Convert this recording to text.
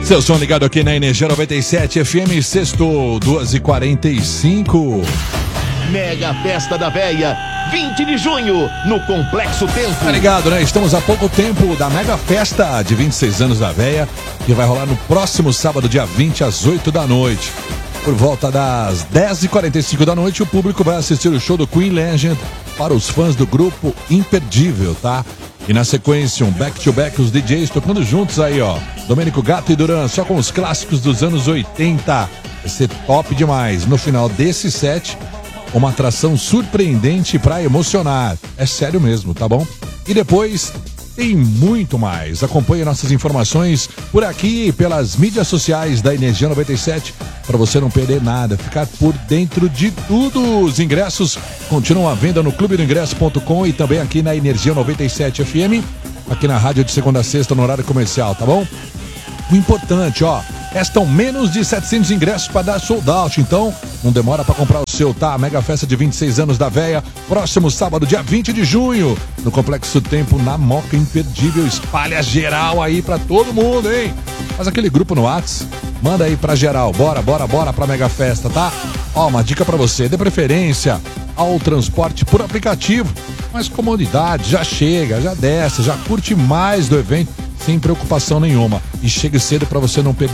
Seu som ligado aqui na Energia 97 FM, sexto, 2h45. Mega Festa da Véia, 20 de junho, no Complexo Tempo. Tá ligado, né? Estamos há pouco tempo da Mega Festa de 26 anos da Véia, que vai rolar no próximo sábado, dia 20, às 8 da noite. Por volta das 10h45 da noite, o público vai assistir o show do Queen Legend para os fãs do grupo Imperdível, tá? E na sequência, um back-to-back, os DJs tocando juntos aí, ó. Domênico Gato e Duran, só com os clássicos dos anos 80. Vai ser top demais. No final desse set, uma atração surpreendente pra emocionar. É sério mesmo, tá bom? E depois tem muito mais. Acompanhe nossas informações por aqui, pelas mídias sociais da Energia 97, para você não perder nada, ficar por dentro de tudo. Os ingressos continuam à venda no clubedoingresso.com e também aqui na Energia 97 FM, aqui na rádio de segunda a sexta no horário comercial, tá bom? O importante, ó, restam menos de 700 ingressos para dar sold out, então não demora para comprar o seu, tá? Mega festa de 26 anos da Véia, próximo sábado, dia 20 de junho, no Complexo Tempo, na Moca Imperdível. Espalha geral aí para todo mundo, hein? Faz aquele grupo no WhatsApp, manda aí pra geral, bora pra Mega Festa, tá? Ó, uma dica pra você, dê preferência ao transporte por aplicativo, mais comodidade, já chega, já desce, já curte mais do evento, sem preocupação nenhuma. E chegue cedo para você não perder